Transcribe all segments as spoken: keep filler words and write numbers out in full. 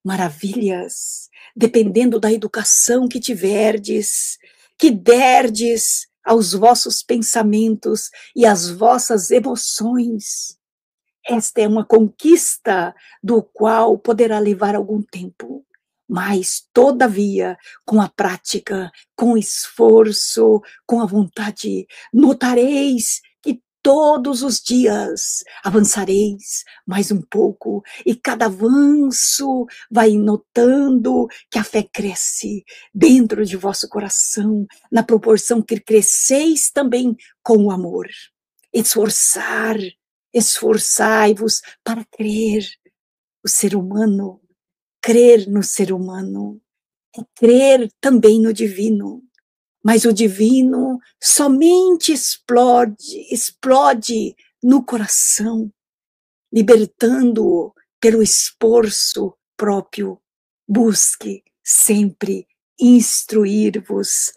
maravilhas, dependendo da educação que tiverdes, que derdes aos vossos pensamentos e às vossas emoções. Esta é uma conquista do qual poderá levar algum tempo, mas, todavia, com a prática, com o esforço, com a vontade, notareis que todos os dias avançareis mais um pouco, e cada avanço vai notando que a fé cresce dentro de vosso coração, na proporção que cresceis também com o amor. Esforçar, esforçai-vos para crer. O ser humano, crer no ser humano, é crer também no divino. Mas o divino somente explode, explode no coração, libertando-o pelo esforço próprio. Busque sempre instruir-vos,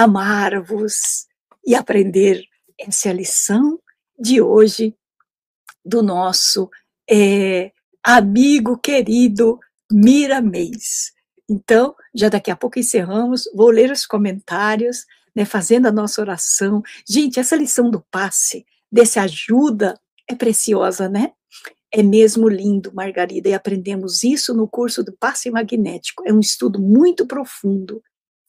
amar-vos e aprender. Essa é a lição de hoje do nosso é, amigo querido Miramês. Então, já daqui a pouco encerramos, vou ler os comentários, né, fazendo a nossa oração. Gente, essa lição do passe, desse ajuda, é preciosa, né? É mesmo lindo, Margarida, e aprendemos isso no curso do passe magnético. É um estudo muito profundo.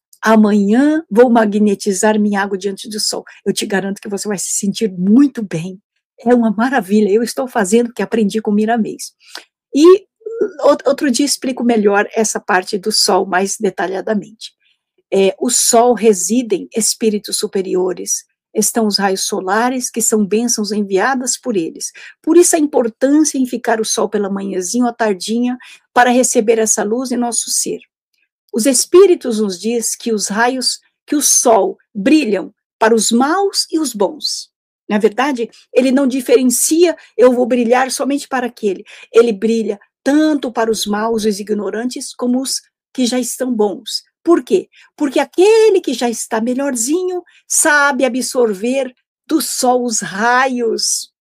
Amanhã vou magnetizar minha água diante do sol. Eu te garanto que você vai se sentir muito bem. É uma maravilha. Eu estou fazendo o que aprendi com Miramês. E outro dia explico melhor essa parte do sol mais detalhadamente. É, o sol residem espíritos superiores, estão os raios solares, que são bênçãos enviadas por eles. Por isso a importância em ficar o sol pela manhãzinha ou à tardinha para receber essa luz em nosso ser. Os espíritos nos diz que os raios, que o sol brilham para os maus e os bons. Na verdade, ele não diferencia, eu vou brilhar somente para aquele. Ele brilha tanto para os maus e os ignorantes, como os que já estão bons. Por quê? Porque aquele que já está melhorzinho sabe absorver do sol os raios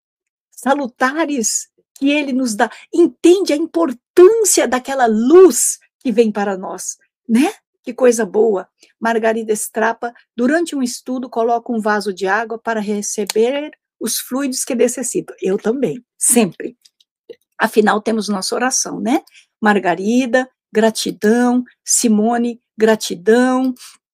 salutares que ele nos dá, entende a importância daquela luz que vem para nós, né? Que coisa boa. Margarida Strapa, durante um estudo, coloca um vaso de água para receber os fluidos que necessita. Eu também, sempre. Afinal, temos nossa oração, né? Margarida, gratidão. Simone, gratidão.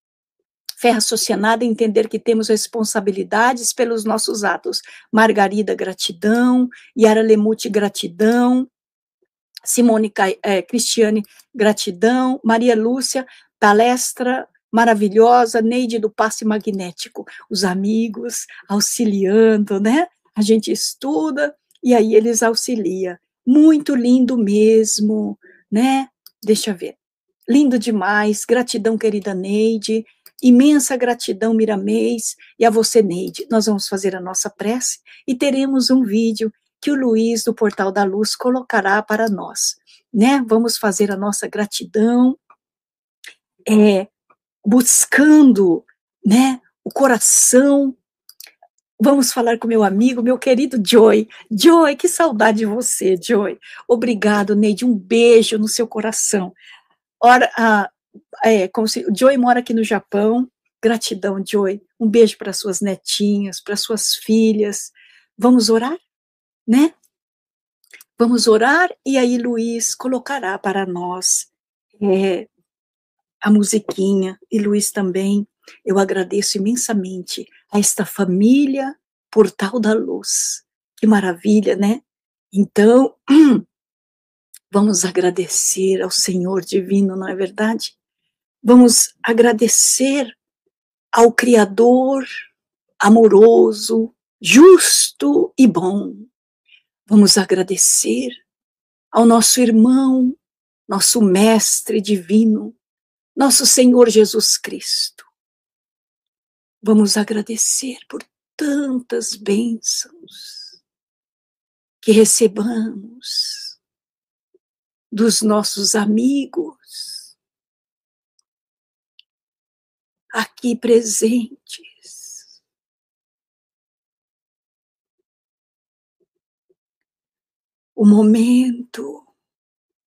Fé raciocinada, entender que temos responsabilidades pelos nossos atos. Margarida, gratidão. Yara Lemute, gratidão. Simone é, Cristiane, gratidão. Maria Lúcia, palestra maravilhosa. Neide do passe magnético. Os amigos auxiliando, né? A gente estuda e aí eles auxiliam. Muito lindo mesmo, né? Deixa eu ver. Lindo demais. Gratidão, querida Neide. Imensa gratidão, Miramês, e a você, Neide. Nós vamos fazer a nossa prece e teremos um vídeo que o Luiz, do Portal da Luz, colocará para nós, né? Vamos fazer a nossa gratidão, é, buscando, né, o coração. Vamos falar com meu amigo, meu querido Joy. Joy, que saudade de você, Joy. Obrigado, Neide, um beijo no seu coração. Ora, a É, como se, o Joy mora aqui no Japão. Gratidão, Joy. Um beijo para suas netinhas, para suas filhas. Vamos orar, né? Vamos orar e aí Luiz colocará para nós é, a musiquinha, e Luiz também. Eu agradeço imensamente a esta família Portal da Luz. Que maravilha, né? Então, vamos agradecer ao Senhor Divino, não é verdade? Vamos agradecer ao Criador amoroso, justo e bom. Vamos agradecer ao nosso irmão, nosso Mestre Divino, nosso Senhor Jesus Cristo. Vamos agradecer por tantas bênçãos que recebamos dos nossos amigos aqui presentes. O momento